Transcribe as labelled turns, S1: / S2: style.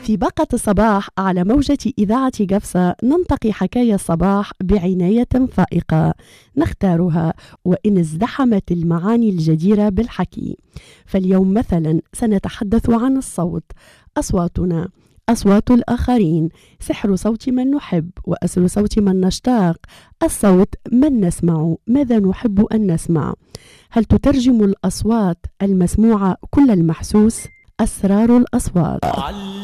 S1: في باقة الصباح على موجة إذاعة قفصة ننتقي حكاية الصباح بعناية فائقة نختارها وإن ازدحمت المعاني الجديرة بالحكي. فاليوم مثلا سنتحدث عن الصوت، أصواتنا، أصوات الآخرين، سحر صوت من نحب وأسر صوت من نشتاق. الصوت من نسمع، ماذا نحب أن نسمع؟ هل تترجم الأصوات المسموعة كل المحسوس؟ أسرار الأصوات.